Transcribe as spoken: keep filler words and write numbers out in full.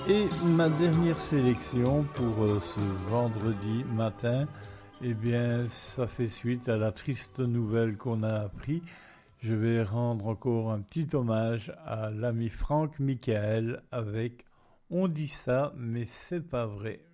Et ma dernière sélection pour euh, ce vendredi matin, eh bien, ça fait suite à la triste nouvelle qu'on a appris. Je vais rendre encore un petit hommage à l'ami Franck Michael avec On dit ça, mais c'est pas vrai.